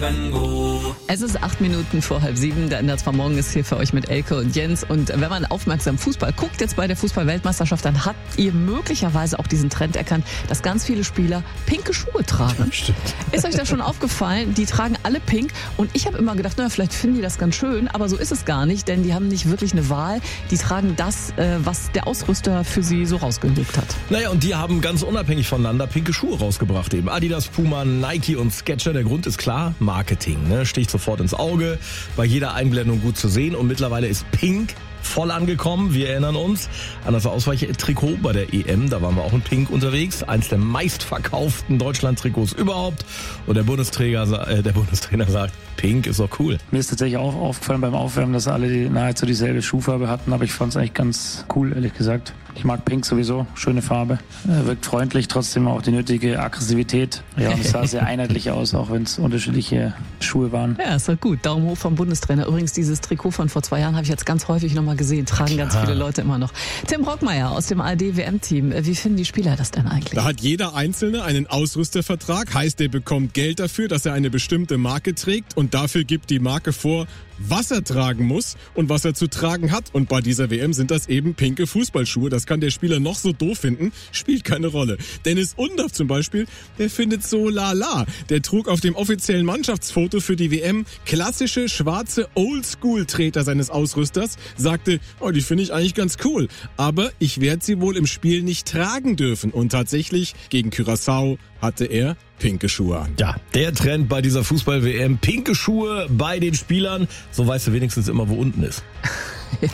Es ist 8 Minuten vor 6:30. Der Änderts Morgen ist hier für euch mit Elke und Jens. Und wenn man aufmerksam Fußball guckt, jetzt bei der Fußball-Weltmeisterschaft, dann habt ihr möglicherweise auch diesen Trend erkannt, dass ganz viele Spieler pinke Schuhe tragen. Stimmt. Ist euch das schon aufgefallen? Die tragen alle pink. Und ich habe immer gedacht, naja, vielleicht finden die das ganz schön. Aber so ist es gar nicht, denn die haben nicht wirklich eine Wahl. Die tragen das, was der Ausrüster für sie so rausgelegt hat. Naja, und die haben ganz unabhängig voneinander pinke Schuhe rausgebracht eben. Adidas, Puma, Nike und Skechers. Der Grund ist klar, Marketing. Ne? Sticht sofort ins Auge, bei jeder Einblendung gut zu sehen. Und mittlerweile ist Pink voll angekommen. Wir erinnern uns an das Ausweichtrikot bei der EM. Da waren wir auch in Pink unterwegs. Eins der meistverkauften Deutschland-Trikots überhaupt. Und der Bundestrainer sagt, Pink ist doch cool. Mir ist tatsächlich auch aufgefallen beim Aufwärmen, dass alle nahezu dieselbe Schuhfarbe hatten. Aber ich fand es eigentlich ganz cool, ehrlich gesagt. Ich mag Pink sowieso. Schöne Farbe. Wirkt freundlich, trotzdem auch die nötige Aggressivität. Ja, und es sah sehr einheitlich aus, auch wenn es unterschiedliche Schuhe waren. Ja, ist halt gut. Daumen hoch vom Bundestrainer. Übrigens, dieses Trikot von vor 2 Jahren habe ich jetzt ganz häufig nochmal gesehen. Tragen ganz viele Leute immer noch. Tim Brockmeier aus dem ARD-WM-Team. Wie finden die Spieler das denn eigentlich? Da hat jeder Einzelne einen Ausrüstervertrag. Heißt, er bekommt Geld dafür, dass er eine bestimmte Marke trägt. Und dafür gibt die Marke vor, was er tragen muss und was er zu tragen hat. Und bei dieser WM sind das eben pinke Fußballschuhe. Das kann der Spieler noch so doof finden, spielt keine Rolle. Dennis Undaff zum Beispiel, der findet so lala. Der trug auf dem offiziellen Mannschaftsfoto für die WM klassische schwarze Oldschool-Treter seines Ausrüsters, sagte, oh, die finde ich eigentlich ganz cool, aber ich werde sie wohl im Spiel nicht tragen dürfen. Und tatsächlich, gegen Curaçao hatte er pinke Schuhe an. Ja, der Trend bei dieser Fußball-WM, pinke Schuhe bei den Spielern. So weißt du wenigstens immer, wo unten ist.